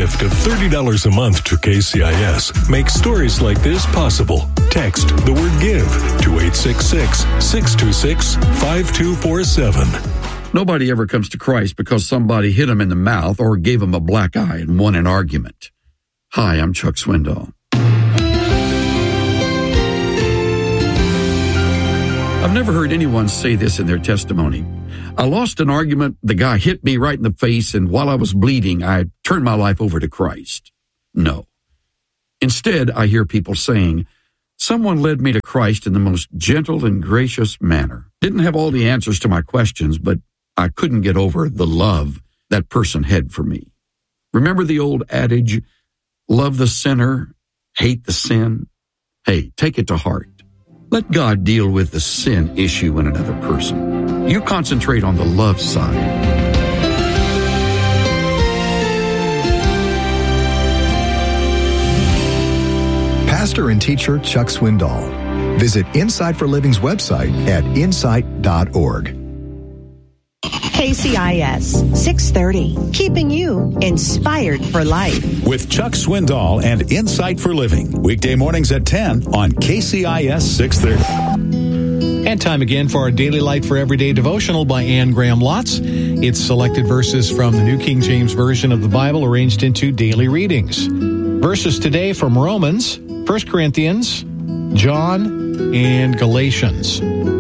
gift of $30 a month to KCIS makes stories like this possible. Text the word GIVE to 866-626-5247. Nobody ever comes to Christ because somebody hit him in the mouth or gave him a black eye and won an argument. Hi, I'm Chuck Swindoll. I've never heard anyone say this in their testimony. I lost an argument, the guy hit me right in the face, and while I was bleeding, I turned my life over to Christ. No. Instead, I hear people saying, someone led me to Christ in the most gentle and gracious manner. Didn't have all the answers to my questions, but I couldn't get over the love that person had for me. Remember the old adage, love the sinner, hate the sin? Hey, take it to heart. Let God deal with the sin issue in another person. You concentrate on the love side. Pastor and teacher Chuck Swindoll. Visit Insight for Living's website at insight.org. KCIS 630, keeping you inspired for life. With Chuck Swindoll and Insight for Living, weekday mornings at 10 on KCIS 630. And time again for our Daily Light for Everyday devotional by Anne Graham Lotz. It's selected verses from the New King James Version of the Bible arranged into daily readings. Verses today from Romans, 1 Corinthians, John, and Galatians.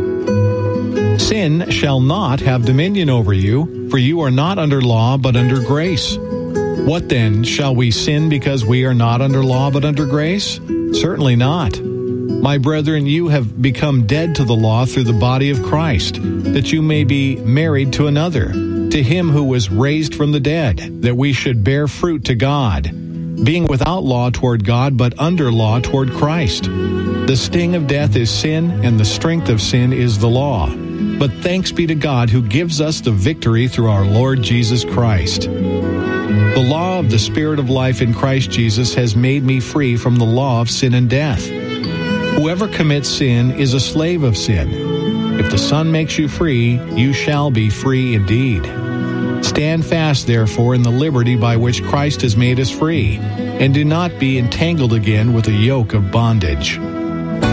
Sin shall not have dominion over you, for you are not under law, but under grace. What then? Shall we sin because we are not under law, but under grace? Certainly not. My brethren, you have become dead to the law through the body of Christ, that you may be married to another, to him who was raised from the dead, that we should bear fruit to God, being without law toward God, but under law toward Christ. The sting of death is sin, and the strength of sin is the law. But thanks be to God who gives us the victory through our Lord Jesus Christ. The law of the Spirit of life in Christ Jesus has made me free from the law of sin and death. Whoever commits sin is a slave of sin. If the Son makes you free, you shall be free indeed. Stand fast, therefore, in the liberty by which Christ has made us free, and do not be entangled again with a yoke of bondage.